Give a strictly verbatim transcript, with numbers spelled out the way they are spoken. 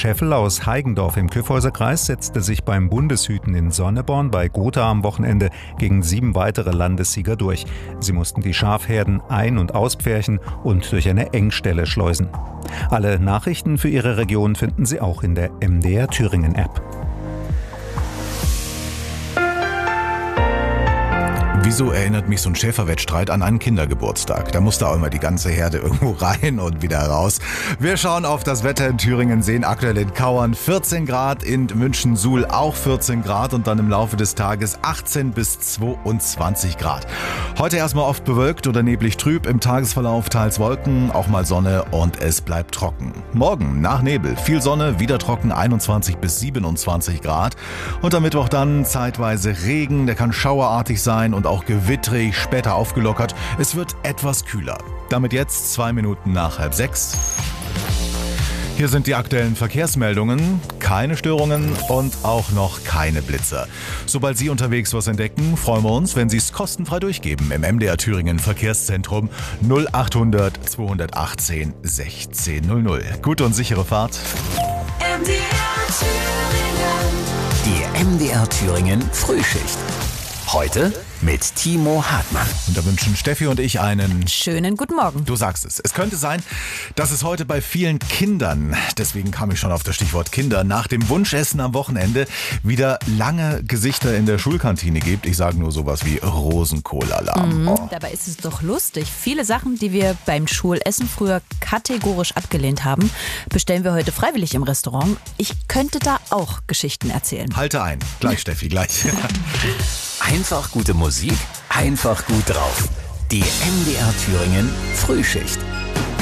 Scheffel aus Heigendorf im Kyffhäuser Kreis setzte sich beim Bundeshüten in Sonneborn bei Gotha am Wochenende gegen sieben weitere Landessieger durch. Sie mussten die Schafherden ein- und auspferchen und durch eine Engstelle schleusen. Alle Nachrichten für Ihre Region finden Sie auch in der M D R Thüringen App. Wieso erinnert mich so ein Schäferwettstreit an einen Kindergeburtstag? Da musste auch immer die ganze Herde irgendwo rein und wieder raus. Wir schauen auf das Wetter in Thüringen, sehen aktuell in Kauern vierzehn Grad, in München-Suhl auch vierzehn Grad und dann im Laufe des Tages achtzehn bis zweiundzwanzig Grad. Heute erstmal oft bewölkt oder neblig trüb, im Tagesverlauf teils Wolken, auch mal Sonne und es bleibt trocken. Morgen nach Nebel, viel Sonne, wieder trocken, einundzwanzig bis siebenundzwanzig Grad. Und am Mittwoch dann zeitweise Regen, der kann schauerartig sein und auch gewittrig, später aufgelockert. Es wird etwas kühler. Damit jetzt zwei Minuten nach halb sechs. Hier sind die aktuellen Verkehrsmeldungen. Keine Störungen und auch noch keine Blitzer. Sobald Sie unterwegs was entdecken, freuen wir uns, wenn Sie es kostenfrei durchgeben im M D R Thüringen Verkehrszentrum null achthundert zweihundertachtzehn sechzehn null null. Gute und sichere Fahrt. M D R Thüringen. Die M D R Thüringen Frühschicht. Heute mit Timo Hartmann. Und da wünschen Steffi und ich einen schönen guten Morgen. Du sagst es. Es könnte sein, dass es heute bei vielen Kindern, deswegen kam ich schon auf das Stichwort Kinder, nach dem Wunschessen am Wochenende wieder lange Gesichter in der Schulkantine gibt. Ich sage nur sowas wie Rosenkohlalarm. Mhm, oh. Dabei ist es doch lustig. Viele Sachen, die wir beim Schulessen früher kategorisch abgelehnt haben, bestellen wir heute freiwillig im Restaurant. Ich könnte da auch Geschichten erzählen. Halte ein. Gleich, Steffi, gleich. Einfach gute Musik, einfach gut drauf. Die M D R Thüringen Frühschicht.